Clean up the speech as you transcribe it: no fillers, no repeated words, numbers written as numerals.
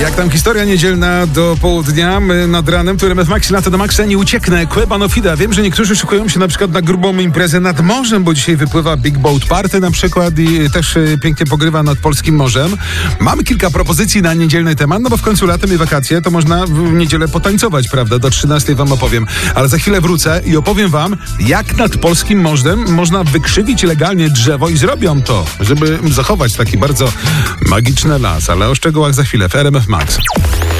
Jak tam historia niedzielna do południa nad ranem, tu RMF Max, lata do Maxa, nie ucieknę. Kłebanofida. Wiem, że niektórzy szykują się na przykład na grubą imprezę nad morzem, bo dzisiaj wypływa Big Boat Party na przykład i też pięknie pogrywa nad polskim morzem. Mamy kilka propozycji na niedzielny temat, no bo w końcu latem i wakacje to można w niedzielę potańcować, prawda? Do 13 wam opowiem. Ale za chwilę wrócę i opowiem wam, jak nad polskim morzem można wykrzywić legalnie drzewo i zrobią to, żeby zachować taki bardzo magiczny las. Ale o szczegółach za chwilę w RMF Max.